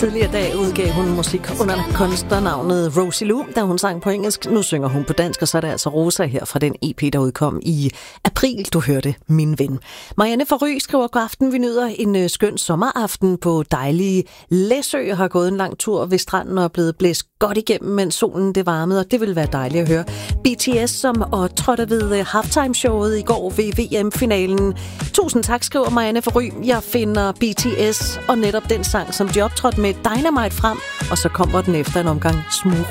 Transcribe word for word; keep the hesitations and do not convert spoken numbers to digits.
Tidligere dag udgav hun musik under kunstnernavnet Rosie Lou, da hun sang på engelsk. Nu synger hun på dansk, og så er det altså Rosa her fra den E P, der udkom i april. Du hørte Min Ven. Marianne fra Ry skriver: God aften, vi nyder en øh, skøn sommeraften på dejlige Læsø. Jeg har gået en lang tur ved stranden og er blevet blæst godt igennem, mens solen det varmede, og det vil være dejligt at høre. B T S, som optrådte ved halftime-showet i går ved V M-finalen. Tusind tak, skriver Marianne fra Ry. Jeg finder B T S og netop den sang, som de optrådte med, Dynamite frem, og så kommer den efter en omgang Smooth